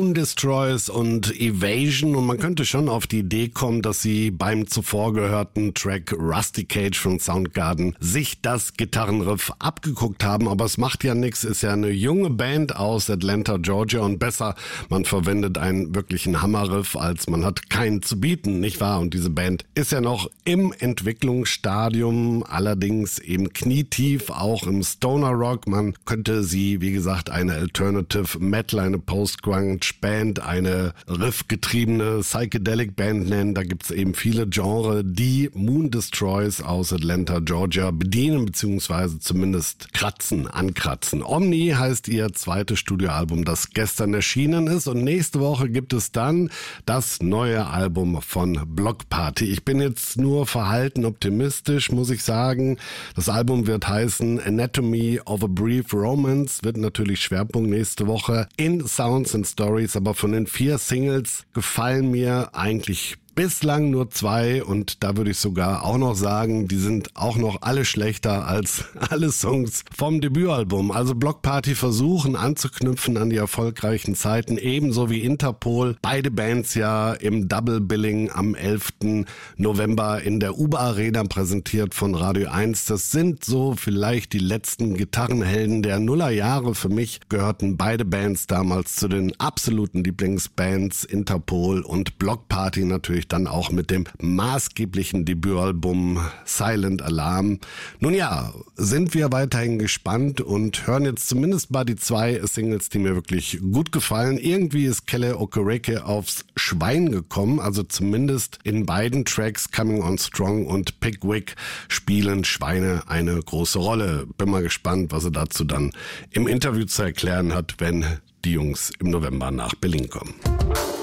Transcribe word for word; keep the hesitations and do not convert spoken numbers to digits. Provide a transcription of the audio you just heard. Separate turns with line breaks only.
Moon Destroys und Evasion, und man könnte schon auf die Idee kommen, dass sie beim zuvor gehörten Track Rusty Cage von Soundgarden sich das Gitarrenriff abgeguckt haben, aber es macht ja nichts, ist ja eine junge Band aus Atlanta, Georgia, und besser, man verwendet einen wirklichen Hammerriff, als man hat keinen zu bieten, nicht wahr? Und diese Band ist ja noch im Entwicklungsstadium, allerdings eben knietief, auch im Stoner Rock. Man könnte sie, wie gesagt, eine Alternative Metal, eine Post-Grunge-Band, eine riffgetriebene Psychedelic-Band nennen. Da gibt's eben viele Genres, die Moon Destroys aus Atlanta, Georgia bedienen, beziehungsweise zumindest kratzen, ankratzen. Omni heißt ihr zweites Studioalbum, das gestern erschienen ist, und nächste Woche gibt es dann das neue Album von Bloc Party. Ich bin jetzt nur verhalten optimistisch, muss ich sagen. Das Album wird heißen Anatomy of a Brief Romance, wird natürlich Schwerpunkt nächste Woche in Sounds and Stories, aber von den vier Singles gefallen mir eigentlich bislang nur zwei, und da würde ich sogar auch noch sagen, die sind auch noch alle schlechter als alle Songs vom Debütalbum. Also Bloc Party versuchen anzuknüpfen an die erfolgreichen Zeiten, ebenso wie Interpol. Beide Bands ja im Double Billing am elften November in der U B A Arena präsentiert von Radio eins. Das sind so vielleicht die letzten Gitarrenhelden der Nullerjahre. Für mich gehörten beide Bands damals zu den absoluten Lieblingsbands, Interpol und Bloc Party natürlich dann auch mit dem maßgeblichen Debütalbum Silent Alarm. Nun ja, sind wir weiterhin gespannt und hören jetzt zumindest mal die zwei Singles, die mir wirklich gut gefallen. Irgendwie ist Kele Okereke aufs Schwein gekommen, also zumindest in beiden Tracks Coming On Strong und Pickwick spielen Schweine eine große Rolle. Bin mal gespannt, was er dazu dann im Interview zu erklären hat, wenn die Jungs im November nach Berlin kommen.